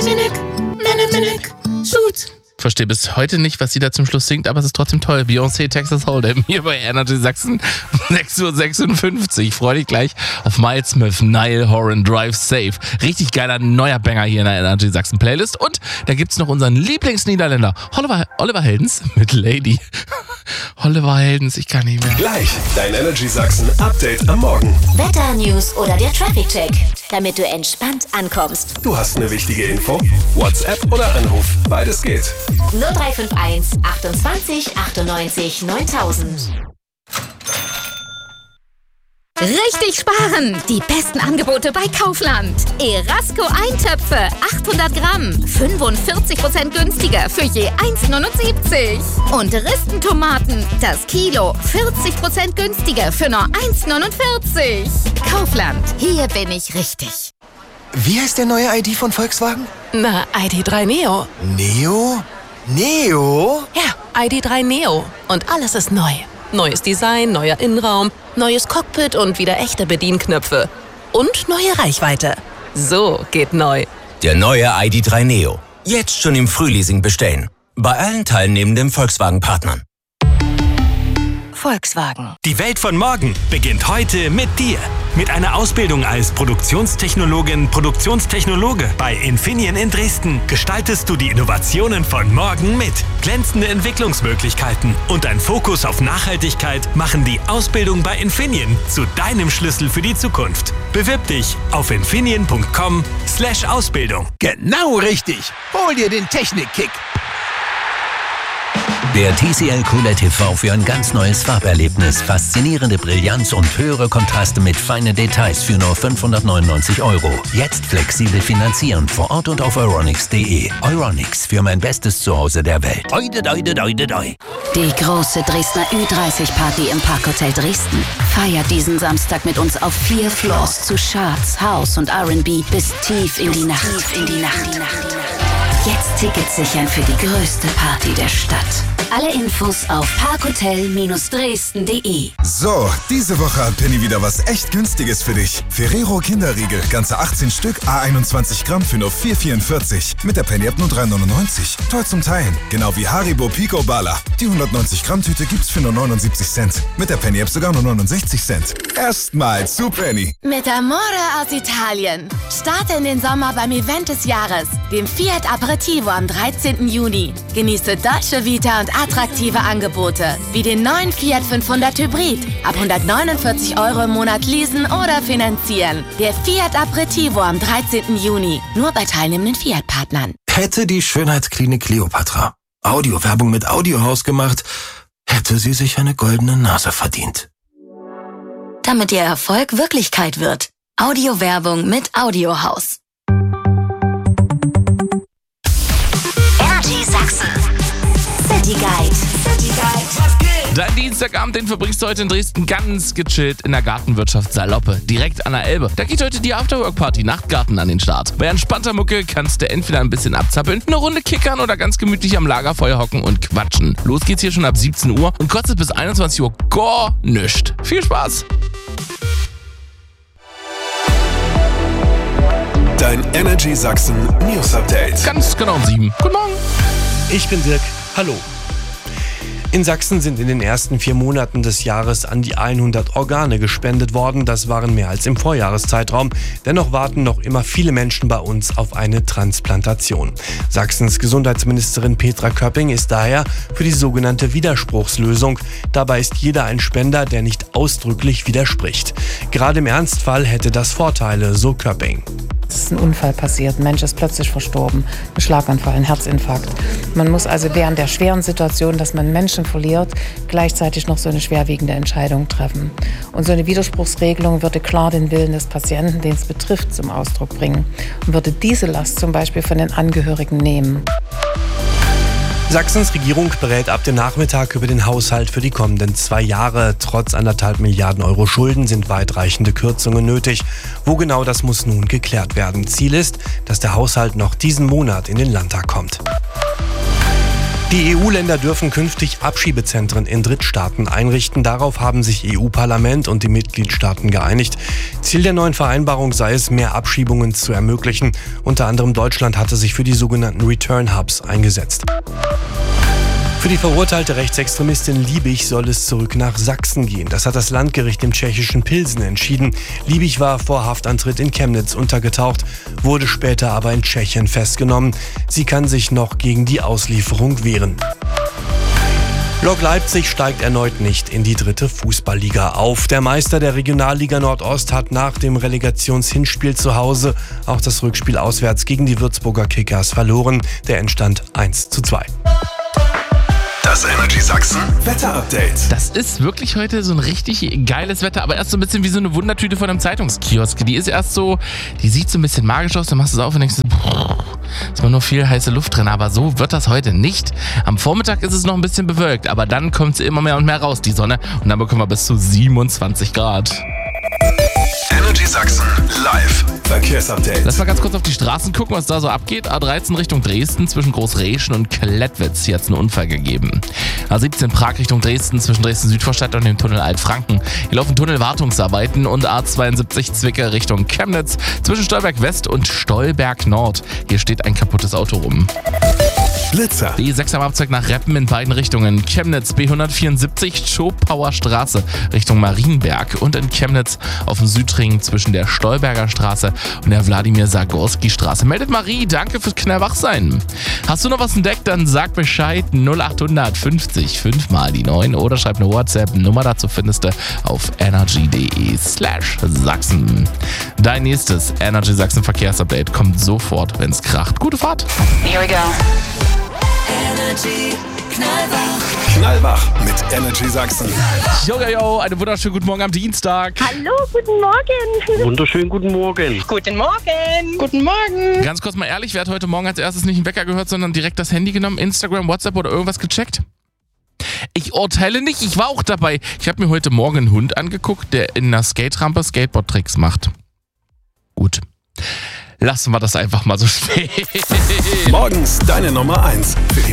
Verstehe bis heute nicht, was sie da zum Schluss singt, aber es ist trotzdem toll. Beyoncé, Texas Hold'em, hier bei Energy Sachsen, 6:56 Uhr. Freu dich gleich auf Miles Smith, Niall Horan, Drive Safe. Richtig geiler neuer Banger hier in der Energy Sachsen Playlist. Und da gibt's noch unseren Lieblingsniederländer, Oliver Heldens mit Lady. Oliver Heldens, ich kann nicht mehr. Gleich dein Energy Sachsen Update am Morgen. Wetter, News oder der Traffic-Check, damit du entspannt ankommst. Du hast eine wichtige Info? WhatsApp oder Anruf, beides geht. 0351 28 98 9000. Richtig sparen! Die besten Angebote bei Kaufland. Erasco Eintöpfe, 800 Gramm, 45% günstiger für je 1,79. Und Ristentomaten, das Kilo, 40% günstiger für nur 1,49. Kaufland, hier bin ich richtig. Wie heißt der neue ID von Volkswagen? Na, ID.3 Neo. Neo? Neo? Ja, ID.3 Neo. Und alles ist neu. Neues Design, neuer Innenraum, neues Cockpit und wieder echte Bedienknöpfe. Und neue Reichweite. So geht neu. Der neue ID.3 Neo. Jetzt schon im Frühleasing bestellen. Bei allen teilnehmenden Volkswagen-Partnern. Volkswagen. Die Welt von morgen beginnt heute mit dir. Mit einer Ausbildung als Produktionstechnologe bei Infineon in Dresden gestaltest du die Innovationen von morgen mit. Glänzende Entwicklungsmöglichkeiten und ein Fokus auf Nachhaltigkeit machen die Ausbildung bei Infineon zu deinem Schlüssel für die Zukunft. Bewirb dich auf infineon.com/Ausbildung. Genau richtig. Hol dir den Technikkick. Der TCL QLED TV für ein ganz neues Farberlebnis, faszinierende Brillanz und höhere Kontraste mit feinen Details für nur 599 €. Jetzt flexibel finanzieren vor Ort und auf euronics.de. Euronics, für mein bestes Zuhause der Welt. Die große Dresdner Ü30-Party im Parkhotel Dresden feiert diesen Samstag mit uns auf 4 Floors zu Charts, House und R&B bis tief in die Nacht. Jetzt Tickets sichern für die größte Party der Stadt. Alle Infos auf parkhotel-dresden.de. So, diese Woche hat Penny wieder was echt Günstiges für dich. Ferrero Kinderriegel, ganze 18 Stück, A21 Gramm für nur 4,44. Mit der Penny App nur 3,99. Toll zum Teilen. Genau wie Haribo Pico Bala. Die 190 Gramm Tüte gibt's für nur 79 Cent. Mit der Penny App sogar nur 69 Cent. Erstmal zu Penny. Mit Amore aus Italien. Starte in den Sommer beim Event des Jahres, dem Fiat Aperitivo am 13. Juni. Genieße Dolce Vita und attraktive Angebote, wie den neuen Fiat 500 Hybrid. Ab 149 € im Monat leasen oder finanzieren. Der Fiat Aperitivo am 13. Juni. Nur bei teilnehmenden Fiat-Partnern. Hätte die Schönheitsklinik Kleopatra Audiowerbung mit Audiohaus gemacht, hätte sie sich eine goldene Nase verdient. Damit Ihr Erfolg Wirklichkeit wird. Audiowerbung mit Audiohaus. Energy Sachsen. City Guide. Dein Dienstagabend, den verbringst du heute in Dresden ganz gechillt in der Gartenwirtschaft Saloppe, direkt an der Elbe. Da geht heute die Afterwork-Party Nachtgarten an den Start. Bei entspannter Mucke kannst du entweder ein bisschen abzappeln, eine Runde kickern oder ganz gemütlich am Lagerfeuer hocken und quatschen. Los geht's hier schon ab 17 Uhr und kostet bis 21 Uhr gar nichts. Viel Spaß! Dein Energy Sachsen News Update. Ganz genau um 7. Guten Morgen. Ich bin Dirk. Hallo. In Sachsen sind in den ersten 4 Monaten des Jahres an die 100 Organe gespendet worden. Das waren mehr als im Vorjahreszeitraum. Dennoch warten noch immer viele Menschen bei uns auf eine Transplantation. Sachsens Gesundheitsministerin Petra Köpping ist daher für die sogenannte Widerspruchslösung. Dabei ist jeder ein Spender, der nicht ausdrücklich widerspricht. Gerade im Ernstfall hätte das Vorteile, so Köpping. Es ist ein Unfall passiert, ein Mensch ist plötzlich verstorben, ein Schlaganfall, ein Herzinfarkt. Man muss also während der schweren Situation, dass man Menschen verliert, gleichzeitig noch so eine schwerwiegende Entscheidung treffen. Und so eine Widerspruchsregelung würde klar den Willen des Patienten, den es betrifft, zum Ausdruck bringen und würde diese Last zum Beispiel von den Angehörigen nehmen. Sachsens Regierung berät ab dem Nachmittag über den Haushalt für die kommenden 2 Jahre. Trotz 1,5 Milliarden € Schulden sind weitreichende Kürzungen nötig. Wo genau, das muss nun geklärt werden. Ziel ist, dass der Haushalt noch diesen Monat in den Landtag kommt. Die EU-Länder dürfen künftig Abschiebezentren in Drittstaaten einrichten. Darauf haben sich EU-Parlament und die Mitgliedstaaten geeinigt. Ziel der neuen Vereinbarung sei es, mehr Abschiebungen zu ermöglichen. Unter anderem Deutschland hatte sich für die sogenannten Return Hubs eingesetzt. Für die verurteilte Rechtsextremistin Liebig soll es zurück nach Sachsen gehen. Das hat das Landgericht im tschechischen Pilsen entschieden. Liebig war vor Haftantritt in Chemnitz untergetaucht, wurde später aber in Tschechien festgenommen. Sie kann sich noch gegen die Auslieferung wehren. Lok Leipzig steigt erneut nicht in die 3. Fußballliga auf. Der Meister der Regionalliga Nordost hat nach dem Relegationshinspiel zu Hause auch das Rückspiel auswärts gegen die Würzburger Kickers verloren. Der Endstand 1:2. Das Energy Sachsen Wetter-Update. Das ist wirklich heute so ein richtig geiles Wetter, aber erst so ein bisschen wie so eine Wundertüte von einem Zeitungskiosk. Die ist erst so, die sieht so ein bisschen magisch aus, dann machst du es auf und denkst so, ist mal nur viel heiße Luft drin, aber so wird das heute nicht. Am Vormittag ist es noch ein bisschen bewölkt, aber dann kommt sie immer mehr und mehr raus, die Sonne, und dann bekommen wir bis zu 27 Grad. Energy Sachsen live Verkehrsupdate. Lass mal ganz kurz auf die Straßen gucken, was da so abgeht. A13 Richtung Dresden zwischen Großreschen und Klettwitz. Hier hat es einen Unfall gegeben. A17 Prag Richtung Dresden zwischen Dresden-Südvorstadt und dem Tunnel Altfranken. Hier laufen Tunnelwartungsarbeiten. Und A72 Zwickau Richtung Chemnitz zwischen Stolberg West und Stolberg Nord. Hier steht ein kaputtes Auto rum. Blitzer. Die 6 am Abzweig nach Reppen in beiden Richtungen. Chemnitz B174 Schopauer Straße Richtung Marienberg und in Chemnitz auf dem Südring zwischen der Stolberger Straße und der Wladimir-Sagorski Straße. Meldet Marie, danke fürs Knallwachsein. Hast du noch was entdeckt, dann sag Bescheid. 0800 50 5 mal die 9 oder schreib eine WhatsApp-Nummer, dazu findest du auf energy.de/Sachsen. Dein nächstes Energy Sachsen Verkehrsupdate kommt sofort, wenn's kracht. Gute Fahrt. Here we go. Energy Knallwach. Knallwach mit Energy Sachsen. Yo, einen wunderschönen guten Morgen am Dienstag. Hallo, guten Morgen. Wunderschönen guten Morgen. Guten Morgen. Guten Morgen. Ganz kurz mal ehrlich, wer hat heute Morgen als erstes nicht einen Wecker gehört, sondern direkt das Handy genommen, Instagram, WhatsApp oder irgendwas gecheckt? Ich urteile nicht, ich war auch dabei. Ich habe mir heute Morgen einen Hund angeguckt, der in einer Skaterampe Skateboard-Tricks macht. Gut. Lassen wir das einfach mal so stehen. Morgens deine Nummer 1 für die